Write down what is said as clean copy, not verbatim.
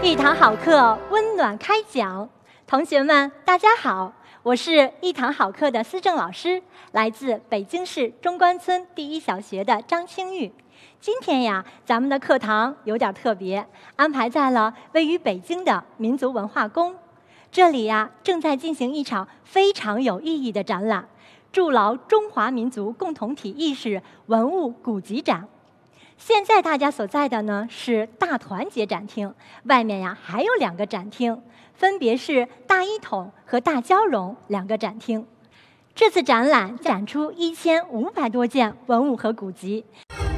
一堂好课，温暖开讲。同学们，大家好，我是一堂好课的思政老师，来自北京市中关村第一小学的张清玉。今天呀，咱们的课堂有点特别，安排在了位于北京的民族文化宫。这里呀，正在进行一场非常有意义的展览——筑牢中华民族共同体意识文物古籍展。现在大家所在的呢是大团结展厅，外面呀还有2个展厅，分别是大一统和大交融2个展厅。这次展览展出1500多件文物和古籍。